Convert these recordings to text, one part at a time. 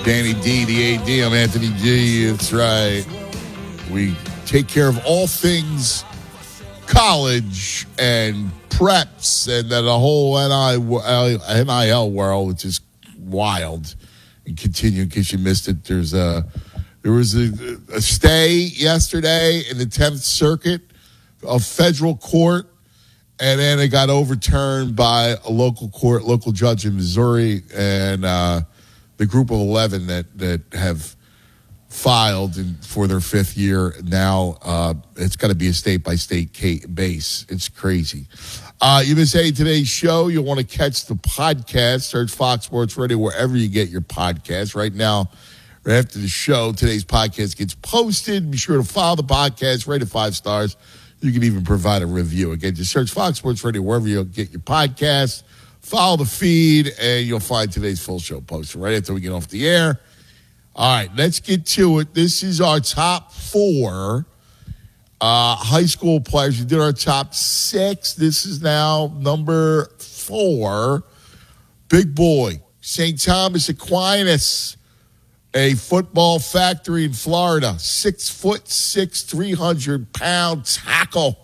Danny D, the AD. I'm Anthony G. That's right. We take care of all things college and preps and then the whole NIL world, which is wild. And continue in case you missed it. There was a stay yesterday in the 10th Circuit of federal court, and then it got overturned by a local judge in Missouri, and the group of 11 that have filed for their fifth year now. It's got to be a state-by-state base. It's crazy. You missed today's show. You'll want to catch the podcast. Search Fox Sports Radio wherever you get your podcast. Right now, right after the show, today's podcast gets posted. Be sure to follow the podcast, rate it 5 stars. You can even provide a review. Again, just search Fox Sports Radio wherever you get your podcast. Follow the feed, and you'll find today's full show posted right after we get off the air. All right, let's get to it. This is our top 4 high school players. We did our top 6. This is now number 4. Big boy, St. Thomas Aquinas, a football factory in Florida. 6'6", 300-pound tackle.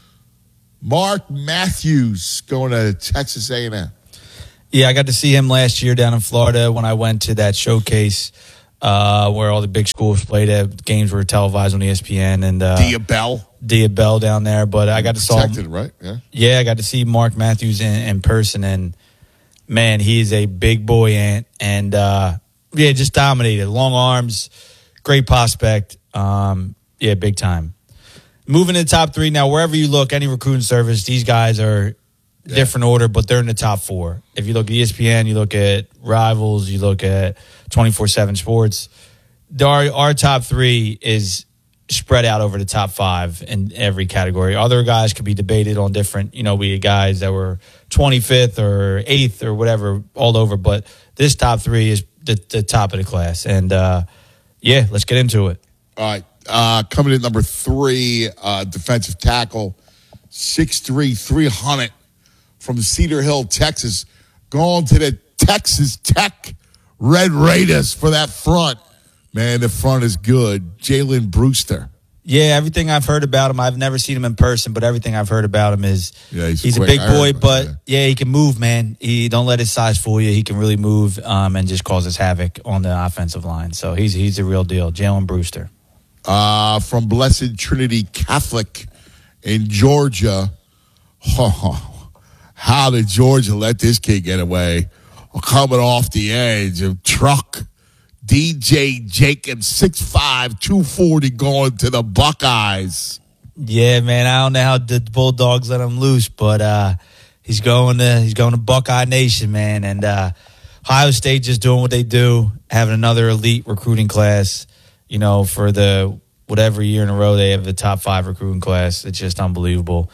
Mark Matthews going to Texas A&M. Yeah, I got to see him last year down in Florida when I went to that showcase where all the big schools played at. Games were televised on ESPN. And Diabell down there. But I got to saw him. Right? Yeah, I got to see Mark Matthews in person. And, man, he is a big boy, Ant. And, just dominated. Long arms, great prospect. Big time. Moving to the top 3 now, wherever you look, any recruiting service, these guys are different order, but they're in the top 4. If you look at ESPN, you look at Rivals, you look at 24/7 Sports, our top 3 is spread out over the top 5 in every category. Other guys could be debated on different, we had guys that were 25th or 8th or whatever all over, but this top 3 is the top of the class. And, let's get into it. All right. Coming in number 3, defensive tackle, 6'3", 300 from Cedar Hill, Texas. Going to the Texas Tech Red Raiders for that front. Man, the front is good. Jalen Brewster. Yeah, everything I've heard about him, I've never seen him in person, but everything I've heard about him is he's a big boy, but he can move, man. He don't let his size fool you. He can really move and just causes havoc on the offensive line. So he's a real deal. Jalen Brewster. From Blessed Trinity Catholic in Georgia. How did Georgia let this kid get away? Coming off the edge of truck. DJ Jacobs, 6'5", 240, going to the Buckeyes. Yeah, man, I don't know how the Bulldogs let him loose, but he's going to Buckeye Nation, man. And Ohio State just doing what they do, having another elite recruiting class. For the whatever year in a row they have the top 5 recruiting class. It's just unbelievable.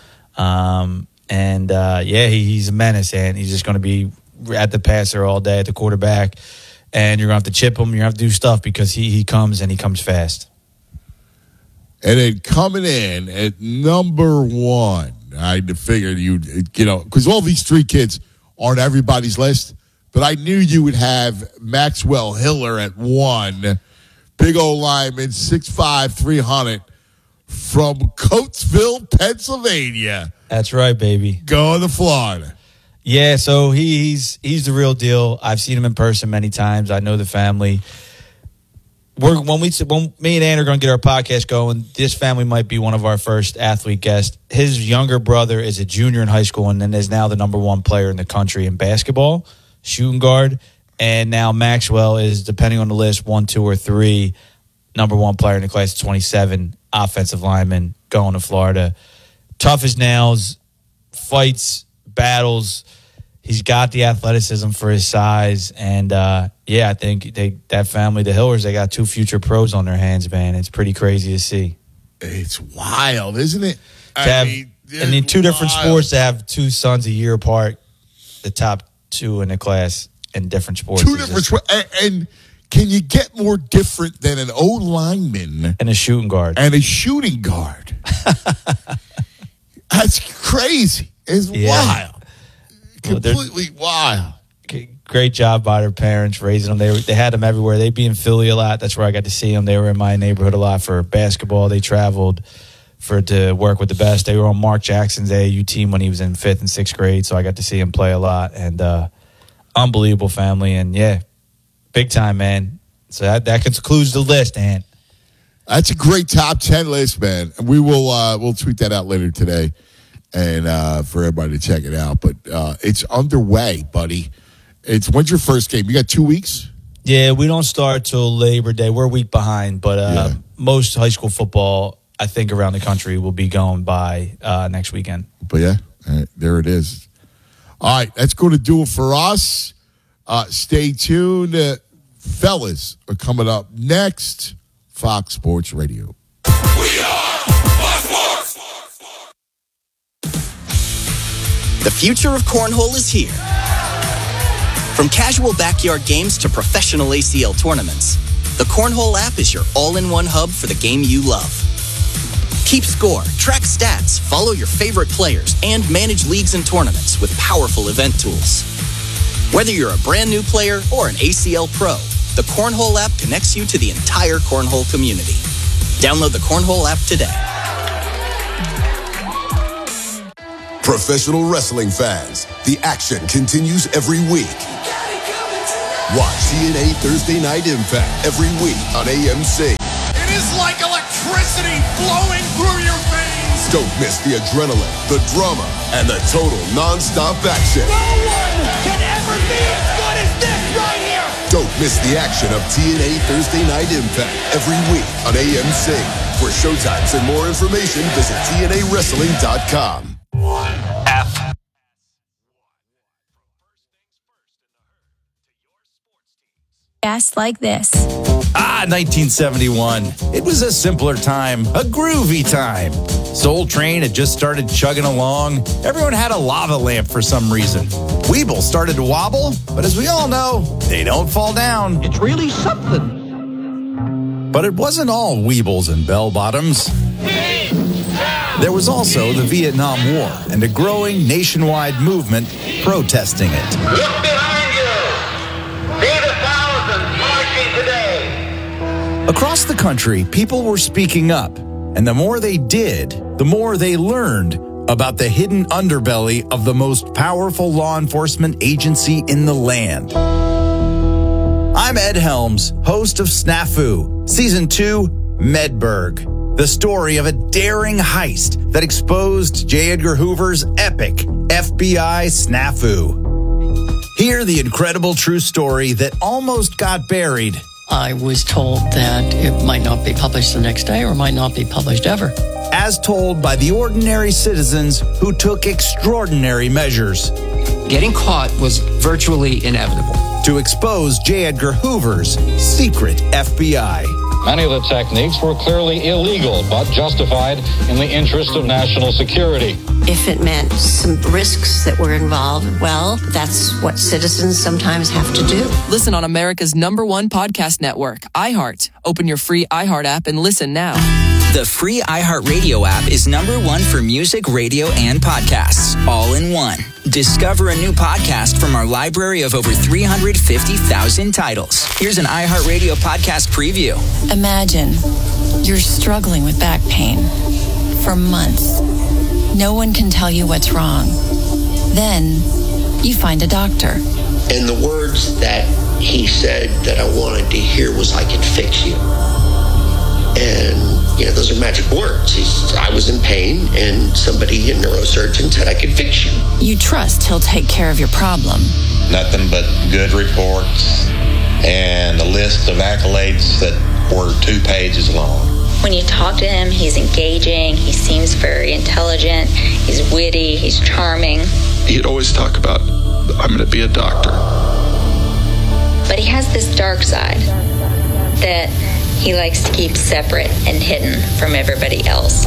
He's a menace, and he's just going to be at the passer all day, at the quarterback. And you're going to have to chip him. You're going to have to do stuff because he comes, and he comes fast. And then coming in at number 1, I figured because all these 3 kids aren't everybody's list, but I knew you would have Maxwell Hiller at 1. Big old lineman, 6'5", 300 from Coatesville, Pennsylvania. That's right, baby. Going to Florida. Yeah, so he's the real deal. I've seen him in person many times. I know the family. When me and Ann are going to get our podcast going, this family might be one of our first athlete guests. His younger brother is a junior in high school and then is now the number 1 player in the country in basketball, shooting guard. And now Maxwell is, depending on the list, 1, 2, or 3, number 1 player in the class of 27, offensive lineman, going to Florida. Tough as nails, fights, battles. He's got the athleticism for his size. And, I think that family, the Hillers, they got 2 future pros on their hands, man. It's pretty crazy to see. It's wild, isn't it? In 2 different sports, to have 2 sons a year apart, the top 2 in the class. In different sports. 2 different sports. And can you get more different than an O-lineman? And a shooting guard. That's crazy. It's wild. Completely wild. great job by their parents raising them. They had them everywhere. They'd be in Philly a lot. That's where I got to see them. They were in my neighborhood a lot for basketball. They traveled to work with the best. They were on Mark Jackson's AAU team when he was in 5th and 6th grade, so I got to see him play a lot. And unbelievable family. And, yeah, big time, man. So that concludes the list, Ant. That's a great top 10 list, man. We will we'll tweet that out later today and for everybody to check it out. But it's underway, buddy. When's your first game? You got 2 weeks? Yeah, we don't start till Labor Day. We're a week behind, but most high school football, I think, around the country will be going by next weekend. But, yeah, there it is. All right, that's going to do it for us. Stay tuned. Fellas are coming up next. Fox Sports Radio. We are Fox Sports. The future of cornhole is here. From casual backyard games to professional ACL tournaments, the Cornhole app is your all-in-one hub for the game you love. Keep score, track stats, follow your favorite players, and manage leagues and tournaments with powerful event tools. Whether you're a brand new player or an ACL pro, the Cornhole app connects you to the entire cornhole community. Download the Cornhole app today. Professional wrestling fans, the action continues every week. Watch TNA Thursday Night Impact every week on AMC. It is like electricity flowing through your veins. Don't miss the adrenaline, the drama, and the total non-stop action. No one can ever be as good as this right here. Don't miss the action of TNA Thursday Night Impact every week on AMC. For showtimes and more information, visit TNAWrestling.com. Fast like this. 1971. It was a simpler time, a groovy time. Soul Train had just started chugging along. Everyone had a lava lamp for some reason. Weeble started to wobble, but as we all know, they don't fall down. It's really something. But it wasn't all Weebles and bell-bottoms. There was also the Vietnam War and a growing nationwide movement protesting it. Look behind you. See the thousands marching today. Across the country, people were speaking up, and the more they did, the more they learned about the hidden underbelly of the most powerful law enforcement agency in the land. I'm Ed Helms, host of Snafu, Season 2, Medberg, the story of a daring heist that exposed J. Edgar Hoover's epic FBI snafu. Hear the incredible true story that almost got buried. I was told that it might not be published the next day or might not be published ever. As told by the ordinary citizens who took extraordinary measures. Getting caught was virtually inevitable. To expose J. Edgar Hoover's secret FBI. Many of the techniques were clearly illegal, but justified in the interest of national security. If it meant some risks that were involved, well, that's what citizens sometimes have to do. Listen on America's #1 podcast network, iHeart. Open your free iHeart app and listen now. The free iHeartRadio app is #1 for music, radio, and podcasts, all in one. Discover a new podcast from our library of over 350,000 titles. Here's an iHeartRadio podcast preview. Imagine you're struggling with back pain for months. No one can tell you what's wrong. Then you find a doctor. And the words that he said that I wanted to hear was, "I can fix you." And, those are magic words. I was in pain, and somebody, a neurosurgeon, said, "I can fix you." You trust he'll take care of your problem. Nothing but good reports and a list of accolades that were 2 pages long. When you talk to him, he's engaging, he seems very intelligent, he's witty, he's charming. He'd always talk about, "I'm going to be a doctor." But he has this dark side that he likes to keep separate and hidden from everybody else.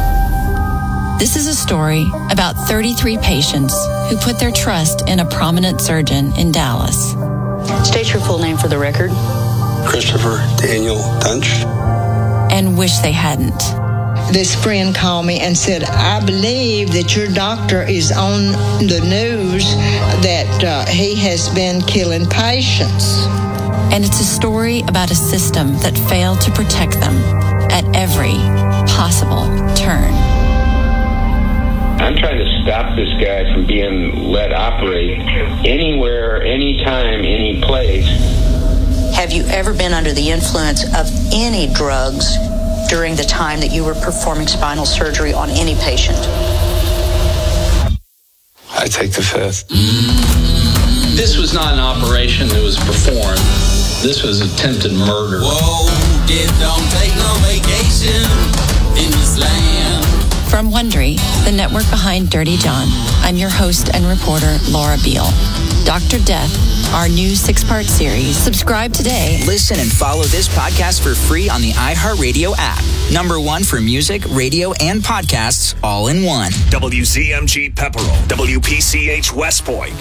This is a story about 33 patients who put their trust in a prominent surgeon in Dallas. State your full name for the record. Christopher Daniel Dunch. And wish they hadn't. this friend called me and said, I believe that your doctor is on the news that he has been killing patients. And it's a story about a system that failed to protect them at every possible turn. I'm trying to stop this guy from being let operate anywhere, anytime, any place. Have you ever been under the influence of any drugs during the time that you were performing spinal surgery on any patient? I take the fifth. This was not an operation that was performed. This was attempted murder. Whoa, death don't take no vacation in this land. From Wondery, the network behind Dirty John, I'm your host and reporter, Laura Beale. Dr. Death, our new 6-part series. Subscribe today. Listen and follow this podcast for free on the iHeartRadio app. #1 for music, radio, and podcasts all in one. WZMG Pepperell, WPCH West Point.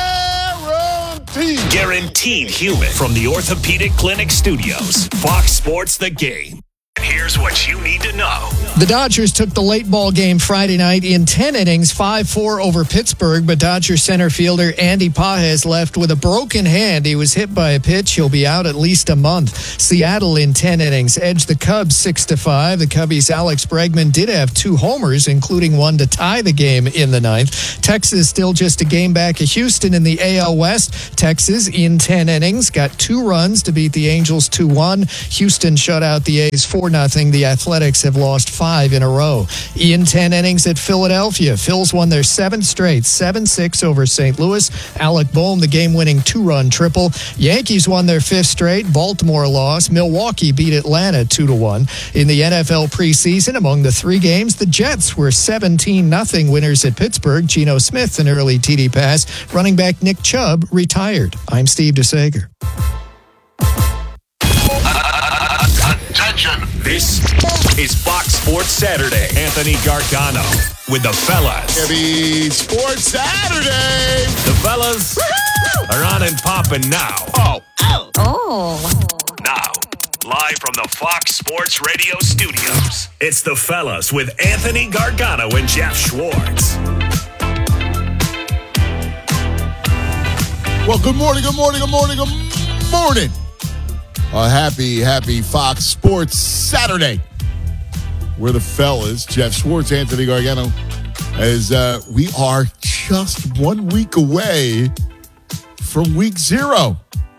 Guaranteed human from the Orthopedic Clinic Studios. Fox Sports The Game. Here's what you need to know. The Dodgers took the late ball game Friday night in 10 innings, 5-4 over Pittsburgh, but Dodger center fielder Andy Pages left with a broken hand. He was hit by a pitch. He'll be out at least a month. Seattle in 10 innings edged the Cubs 6-5. The Cubbies' Alex Bregman did have 2 homers, including one to tie the game in the 9th. Texas still just a game back of Houston in the AL West. Texas in 10 innings got 2 runs to beat the Angels 2-1. Houston shut out the A's 4-0. The Athletics have lost 5 in a row. In 10 innings at Philadelphia, Phils won their 7th straight, 7-6 over St. Louis. Alec Boehm, the game-winning 2-run triple. Yankees won their 5th straight. Baltimore lost. Milwaukee beat Atlanta 2-1. In the NFL preseason, among the 3 games, the Jets were 17-0 winners at Pittsburgh. Geno Smith, an early TD pass. Running back Nick Chubb retired. I'm Steve DeSager. Attention. This is Fox Sports Saturday. Anthony Gargano with the fellas. Happy Sports Saturday. The fellas are on and popping now. Now, live from the Fox Sports Radio studios, it's the fellas with Anthony Gargano and Jeff Schwartz. Well, good morning. A happy Fox Sports Saturday. We're the fellas, Jeff Schwartz, Anthony Gargano, as we are just 1 week away from week 0.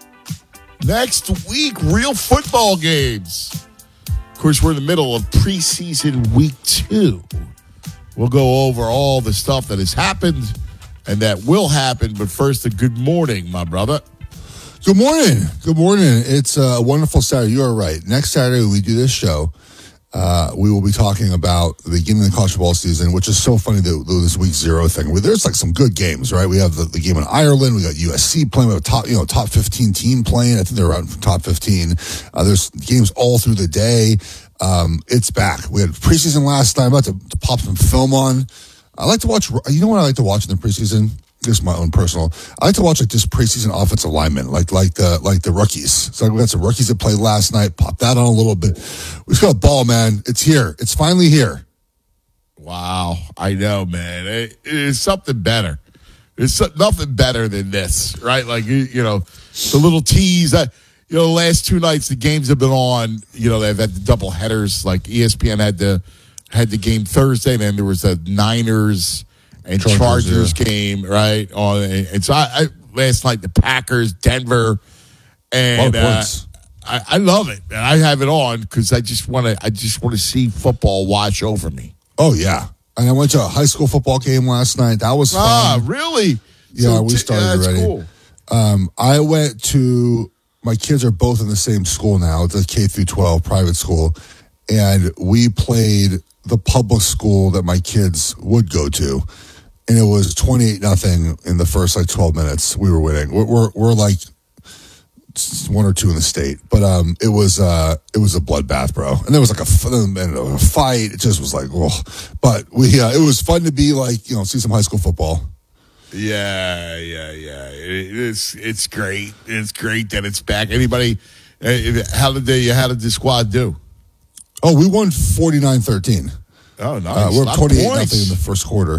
Next week, real football games. Of course, we're in the middle of preseason week 2. We'll go over all the stuff that has happened and that will happen. But first, a good morning, my brother. Good morning. It's a wonderful Saturday. You are right. Next Saturday, when we do this show, we will be talking about the beginning of the college football season, which is so funny, this week 0 thing. There's like some good games, right? We have the game in Ireland. We got USC playing. We have a top 15 team playing. I think they're around top 15. There's games all through the day. It's back. We had preseason last night. I'm about to pop some film on. I like to watch, you know what I like to watch in the preseason? This is my own personal. I like to watch this preseason offensive linemen, like the rookies. So we got some rookies that played last night. Pop that on a little bit. We just got a ball, man. It's here. It's finally here. Wow, I know, man. It is something better. There's nothing better than this, right? Like the little tease. The last 2 nights the games have been on. They've had the double headers. Like ESPN had the game Thursday, and then there was a Niners and Chargers game, right? And so I last night the Packers, Denver, and I love it. I have it on because I just want to see football wash over me. Oh yeah, and I went to a high school football game last night. That was fun. Ah, really? Yeah, we started that's already. Cool. I went to. My kids are both in the same school now. It's a K through 12 private school, and we played the public school that my kids would go to. And it was 28-0 in the first 12 minutes. We were winning. We're like 1 or 2 in the state, but it was a bloodbath, bro. And there was like a fight. It just was like, oh. But it was fun to be see some high school football. Yeah. It's great. It's great that it's back. Anybody? How did the squad do? Oh, we won 49-13. Oh, nice. We're up 28-0 in the first quarter.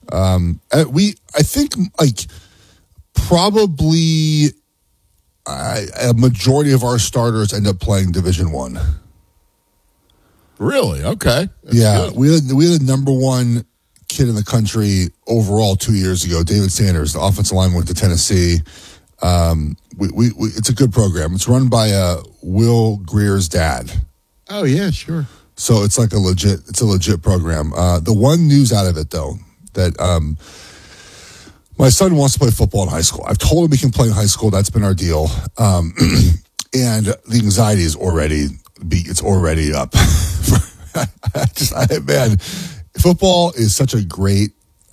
I think like probably a majority of our starters end up playing Division I. Really? Okay. That's good. We had the number one kid in the country overall 2 years ago, David Sanders, the offensive lineman, went to Tennessee. It's a good program. It's run by Will Greer's dad. Oh yeah, sure. So it's like a legit program. The one news out of it though, that my son wants to play football in high school. I've told him he can play in high school. That's been our deal. And the anxiety is already up. Man, football is such a great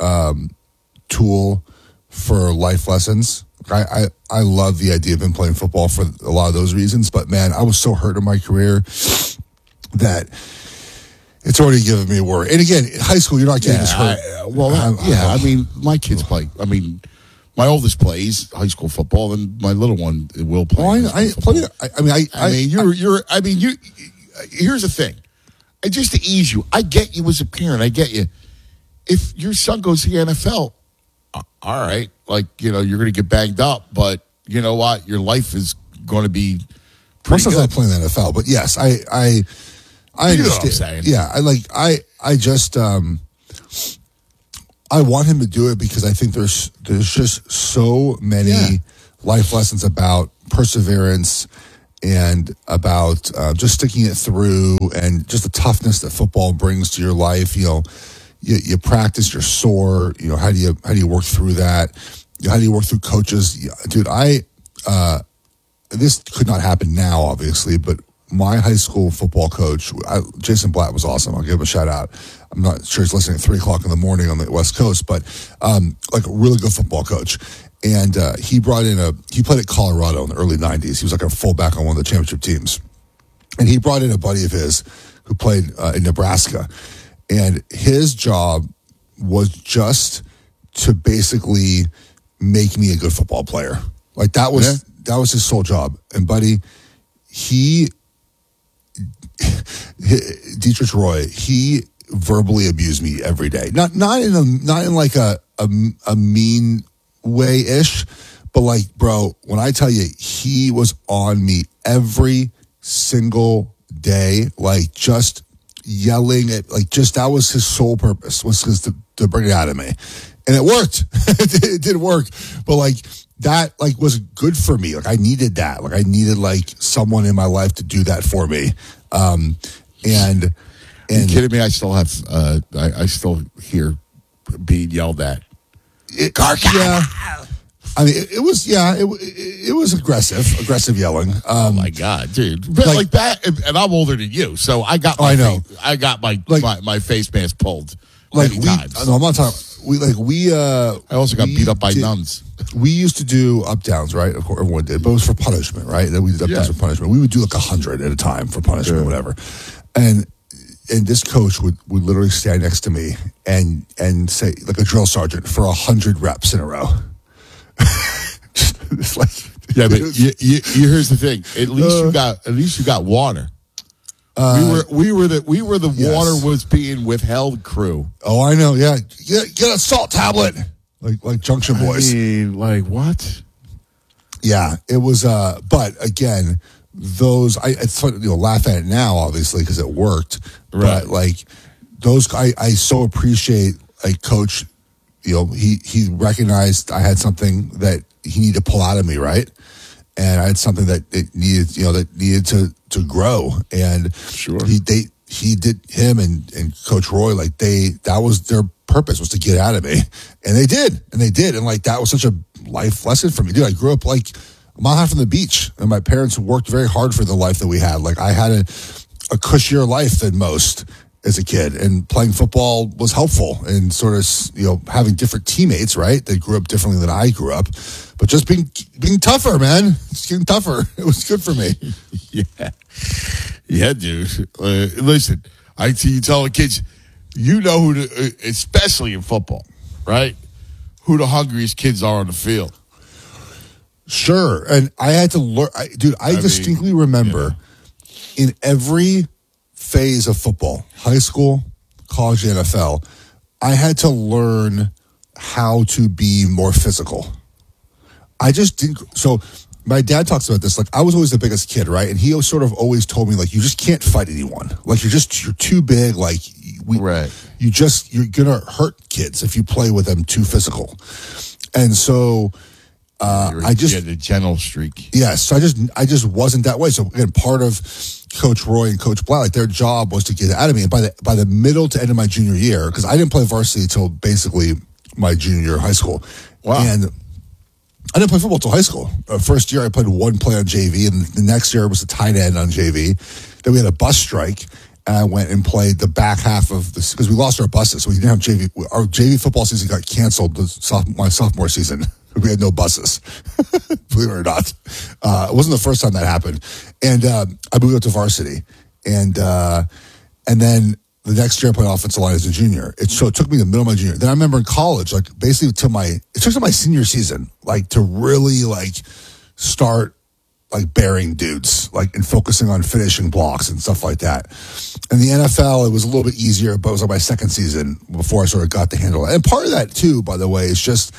tool for life lessons. I love the idea of him playing football for a lot of those reasons. But man, I was so hurt in my career that it's already given me a worry. And again, in high school, you're not getting this hurt. I mean, my kids play. I mean, my oldest plays high school football, and my little one will play. Here's the thing. Just to ease you, I get you as a parent. I get you. If your son goes to the NFL, all right, you're going to get banged up, but you know what? Your life is going to be pretty good. Not playing the NFL, but yes, I understand. What I'm saying. Yeah, I want him to do it because I think there's just so many life lessons about perseverance and about just sticking it through, and just the toughness that football brings to your life. You practice, you're sore. How do you work through that? How do you work through coaches? Dude, this could not happen now, obviously, but my high school football coach, Jason Blatt, was awesome. I'll give him a shout out. I'm not sure he's listening at 3:00 in the morning on the West Coast, but a really good football coach. And he played at Colorado in the early 90s. He was like a fullback on one of the championship teams. And he brought in a buddy of his who played in Nebraska. And his job was just to basically make me a good football player. That was his sole job. And buddy, Dietrich Roy, he verbally abused me every day. Not in like a mean way-ish, but bro, when I tell you, he was on me every single day, just yelling at, that was his sole purpose, was to bring it out of me. And it worked. It did work. But that was good for me. I needed that. I needed someone in my life to do that for me. And Are you kidding me? I still have I still hear being yelled at. Yeah. I mean, it was aggressive yelling. Oh my God, dude! But that, and I'm older than you, so I got my face mask pulled many times. No, I'm not talking. I also got beat up by nuns. We used to do up downs, right? Of course, everyone did, but it was for punishment, right? Then we did up downs for punishment. We would do 100 at a time for punishment, whatever. And this coach would literally stand next to me and say, like a drill sergeant, for 100 reps in a row. But here's the thing. At least you got water. We were the water was being withheld crew. Oh, I know. Yeah, get a salt tablet, like Junction Boys. I mean, what? Yeah, it was. But again, those it's funny, laugh at it now, obviously, because it worked. Right. But those, I so appreciate Coach. He recognized I had something that he needed to pull out of me, right? And I had something that it needed, that needed to grow. And sure, him and Coach Roy, that was their purpose, was to get out of me, and they did, and that was such a life lesson for me, dude. I grew up a mile and a half from the beach, and my parents worked very hard for the life that we had. I had a cushier life than most as a kid, and playing football was helpful, and sort of having different teammates, right? They grew up differently than I grew up, but just being tougher, man. It's getting tougher. It was good for me. Yeah, dude. Listen, I see you telling kids, who especially in football, right? Who the hungriest kids are on the field. Sure, and I had to learn, dude. I distinctly remember in every phase of football, high school, college, NFL, I had to learn how to be more physical. I just didn't. So my dad talks about this. Like, I was always the biggest kid, right? And he sort of always told me, like, you just can't fight anyone. Like, you're too big. Like, you're gonna hurt kids if you play with them too physical. And so I just the gentle streak. Yes, so I just wasn't that way. So again, part of Coach Roy and Coach Blatt, like, their job was to get it out of me. And by the middle to end of my junior year, because I didn't play varsity until basically my junior year of high school. Wow. And I didn't play football until high school. First year, I played one play on JV, and the next year was a tight end on JV. Then we had a bus strike, and I went and played the back half of this because we lost our buses, so we didn't have JV. Our JV football season got canceled my sophomore season. We had no buses, believe it or not. It wasn't the first time that happened. And I moved up to varsity, and then the next year I played offensive line as a junior. So it took me the middle of my junior. Then I remember in college, like, basically it took to my senior season, like, to really, like, start, like, bearing dudes, like, and focusing on finishing blocks and stuff like that. In the NFL, it was a little bit easier, but it was like my second season before I sort of got the handle. And part of that too, by the way, is just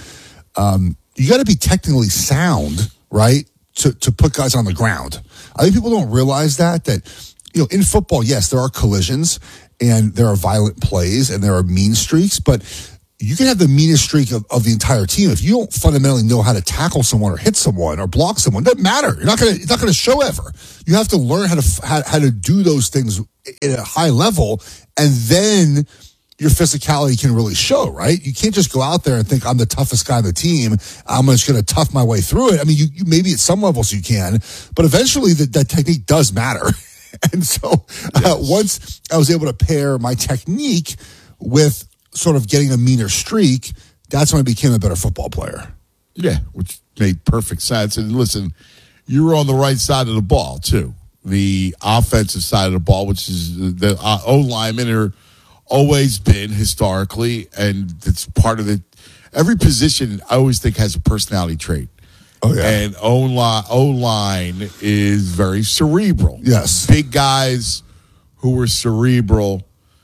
you got to be technically sound, right, to put guys on the ground. I think people don't realize that in football, yes, there are collisions and there are violent plays and there are mean streaks, but you can have the meanest streak of the entire team. If you don't fundamentally know how to tackle someone or hit someone or block someone, it doesn't matter. It's not going to show ever. You have to learn how to do those things at a high level, and then your physicality can really show, right? You can't just go out there and think, I'm the toughest guy on the team, I'm just going to tough my way through it. I mean, you maybe at some levels you can, but eventually that technique does matter. And so once I was able to pair my technique with sort of getting a meaner streak, that's when I became a better football player. Yeah, which made perfect sense. And listen, you were on the right side of the ball, too. The offensive side of the ball, which is the O-linemen are always been historically, and it's part of it. Every position, I always think, has a personality trait. Oh, yeah. And O-line is very cerebral. Yes. Big guys who are cerebral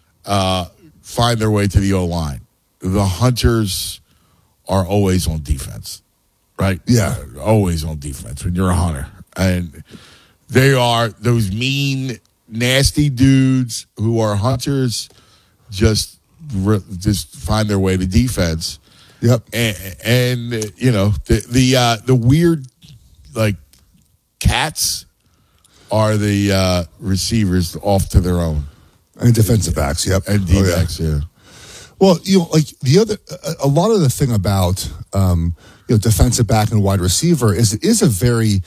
find their way to the O-line. The hunters are always on defense, right? Yeah. Always on defense when you're a hunter. And they are those mean, nasty dudes who are hunters, just find their way to defense. Yep. And the weird, like, cats are the receivers off to their own. And defensive backs, yep. And D-backs, yeah. Well, like a lot of the thing about defensive back and wide receiver is a very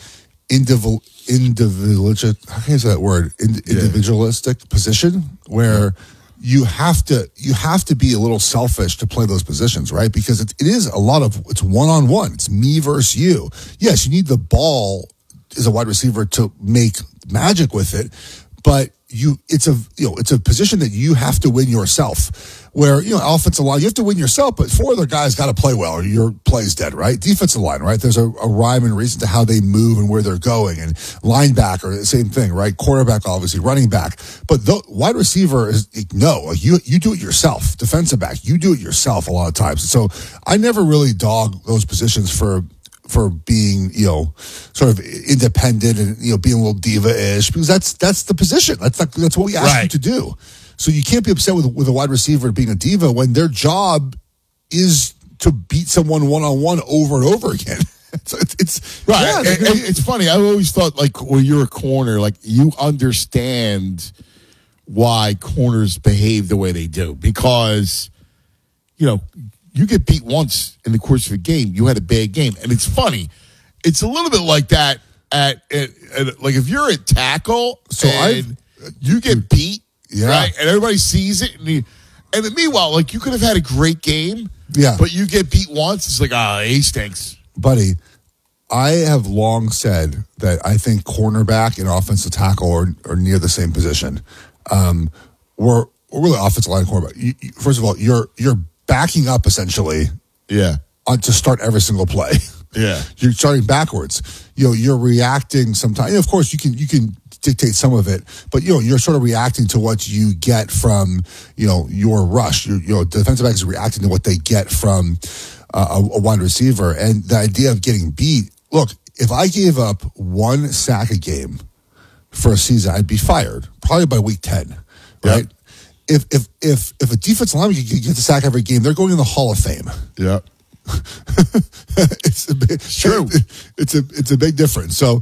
individualistic. How can I say that word? Individualistic position where you have to be a little selfish to play those positions, right? Because it is it's one-on-one. It's me versus you. Yes, you need the ball as a wide receiver to make magic with it, but it's a position that you have to win yourself. Where, offensive line, you have to win yourself, but four other guys got to play well or your play's dead, right? Defensive line, right? There's a rhyme and reason to how they move and where they're going. And linebacker, the same thing, right? Quarterback, obviously, running back. But the wide receiver is, you do it yourself. Defensive back, you do it yourself a lot of times. So I never really dog those positions for being, sort of independent and, being a little diva-ish, because that's the position. That's what we ask you to do. So you can't be upset with a wide receiver being a diva when their job is to beat someone one-on-one over and over again. It's right. Yeah, it's funny. I always thought, like, when you're a corner, like, you understand why corners behave the way they do, because, you get beat once in the course of a game. You had a bad game. And it's funny. It's a little bit like that at like, if you're at tackle you get beat, right? And everybody sees it. And meanwhile, like, you could have had a great game, but you get beat once. It's like, he stinks. Buddy, I have long said that I think cornerback and offensive tackle are near the same position. We're really offensive line cornerback. First of all, you're backing up essentially, to start every single play. Yeah, you're starting backwards. You're reacting sometimes. Of course, you can dictate some of it. But, you're sort of reacting to what you get from, your rush. Defensive back is reacting to what they get from a wide receiver. And the idea of getting beat, look, if I gave up one sack a game for a season, I'd be fired probably by week 10, right? Yep. If a defensive lineman gets a sack every game, they're going in the Hall of Fame. Yeah. It's a big difference. So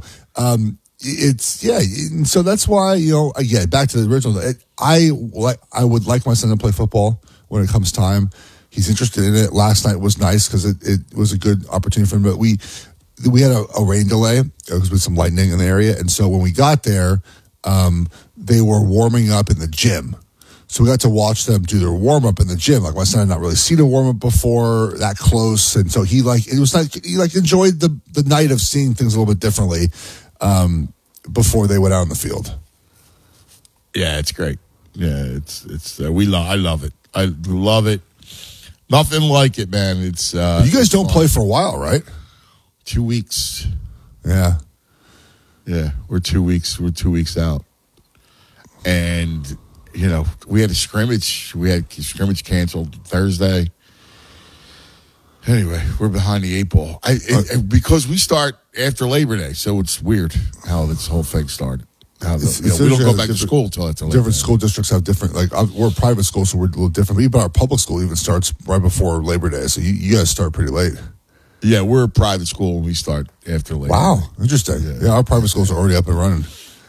so that's why again, back to the original. I would like my son to play football when it comes time. He's interested in it. Last night was nice because it was a good opportunity for him. But we had a rain delay. There was some lightning in the area, and so when we got there, they were warming up in the gym. So we got to watch them do their warm up in the gym. Like my son had not really seen a warm up before that close, and so he enjoyed the night of seeing things a little bit differently before they went out on the field. Yeah, it's great. Yeah, I love it. I love it. Nothing like it, man. It's you guys don't play for a while, right? 2 weeks. Yeah. Yeah, we're 2 weeks. We're 2 weeks out, and. We had a scrimmage. We had scrimmage canceled Thursday. Anyway, we're behind the 8 ball. Because we start after Labor Day, so it's weird how this whole thing started. We don't go back to school until after Labor Day. Different school districts have different, we're a private school, so we're a little different. Even our public school even starts right before Labor Day, so you guys start pretty late. Yeah, we're a private school and we start after Labor Day. Wow, interesting. Yeah, our private schools are already up and running.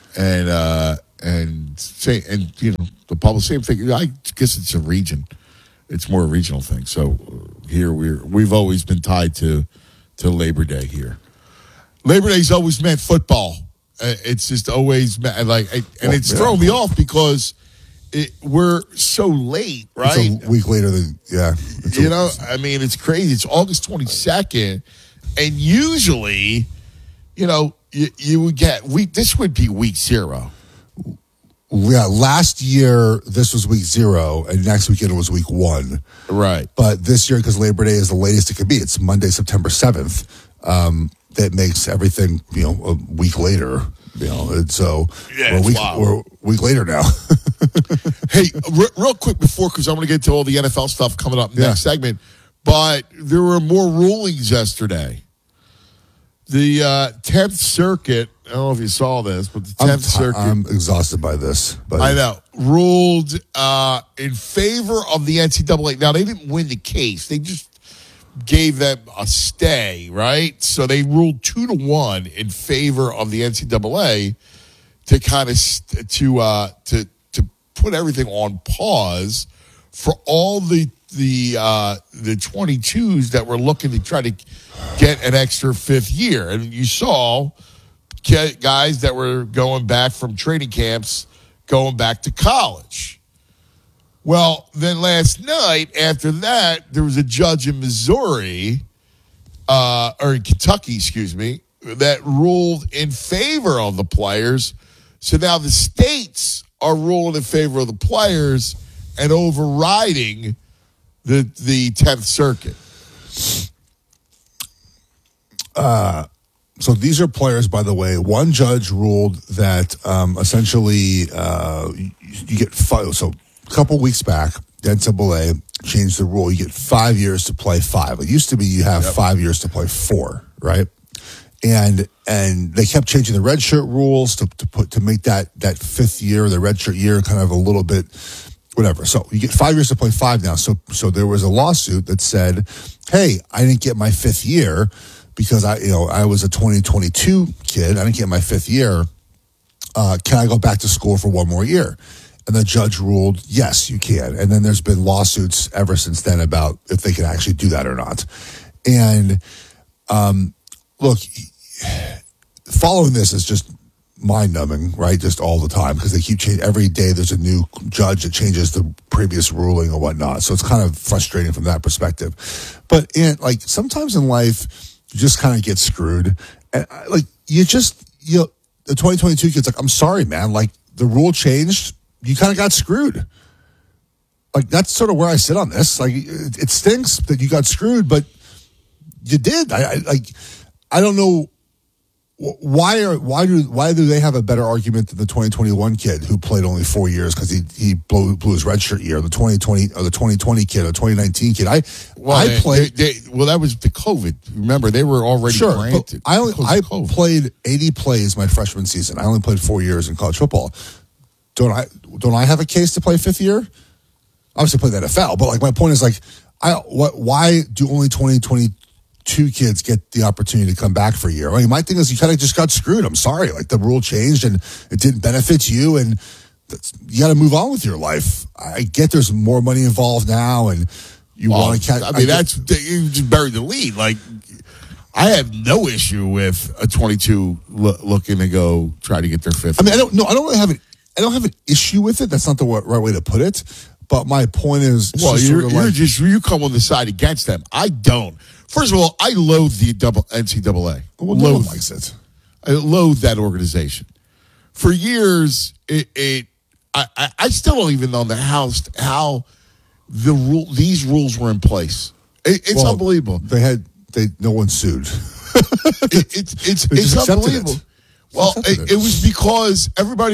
And the public, same thing. I guess it's a region. It's more a regional thing. So here we've always been tied to Labor Day here. Labor Day's always meant football. It's just always meant it's thrown me off because we're so late, right? It's a week later than it's crazy. It's August 22nd, and usually, you would get this would be week 0. Yeah, last year this was week 0, and next weekend it was week 1. Right. But this year, because Labor Day is the latest it could be, it's Monday, September 7th. That makes everything a week later. And so we're a week later now. Hey, real quick before, because I'm going to get to all the NFL stuff coming up next segment. But there were more rulings yesterday. The 10th Circuit, I don't know if you saw this, but the 10th Circuit. I'm exhausted by this. But I know. Ruled in favor of the NCAA. Now, they didn't win the case. They just gave them a stay, right? So they ruled 2-1 in favor of the NCAA to kind of to put everything on pause for all the 22s that were looking to try to get an extra 5th year. And you saw guys that were going back from training camps going back to college. Well, then last night, after that, there was a judge in Missouri, or in Kentucky, excuse me, that ruled in favor of the players. So now the states are ruling in favor of the players and overriding the 10th Circuit. So these are players, by the way. One judge ruled that essentially you get 5. So a couple weeks back, the NCAA changed the rule. You get 5 years to play 5. It used to be you have 5 years to play 4, right? And they kept changing the redshirt rules to make that 5th year, the redshirt year, kind of a little bit whatever. So you get 5 years to play 5 now. So there was a lawsuit that said, "Hey, I didn't get my 5th year because I was a 2022 kid. I didn't get my 5th year. Can I go back to school for one more year?" And the judge ruled, yes, you can. And then there's been lawsuits ever since then about if they can actually do that or not. And look, following this is just mind-numbing, right? Just all the time, because they keep changing. Every day there's a new judge that changes the previous ruling or whatnot. So it's kind of frustrating from that perspective. But sometimes in life, you just kind of get screwed. And the 2022 kid's like, "I'm sorry, man. The rule changed. You kind of got screwed." That's sort of where I sit on this. It stinks that you got screwed, but you did. I don't know Why do they have a better argument than the 2021 kid who played only 4 years because he blew his redshirt year? The 2020 or the 2020 kid, or 2019 kid. I played. That was the COVID. Remember, they were already granted. I played 80 plays my freshman season. I only played 4 years in college football. Don't I have a case to play fifth year? Obviously, play the NFL, but like my point is like, why do only 2022 kids get the opportunity to come back for a year? I mean, my thing is you kind of just got screwed. I'm sorry. Like the rule changed and it didn't benefit you, and you got to move on with your life. I get there's more money involved now, and you want to catch. I mean, you just buried the lead. Like, I have no issue with a 22 looking to go try to get their fifth. I mean, I don't really have an issue with it. That's not the right way to put it. But my point is, you come on the side against them. I don't. First of all, I loathe the NCAA. Well, no one likes it. I loathe that organization. For years, I still don't even know how these rules were in place. It's unbelievable. No one sued. It's unbelievable. Well, it was because everybody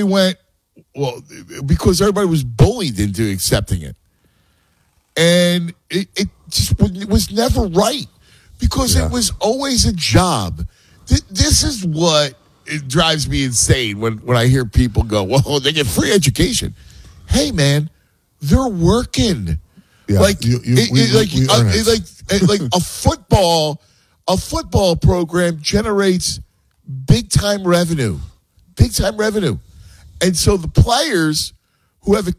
was bullied into accepting it. And it just was never right because it was always a job. This is what it drives me insane when I hear people go, well, they get free education. Hey, man, they're working. Yeah, like a football program generates big time revenue. And so the players who have a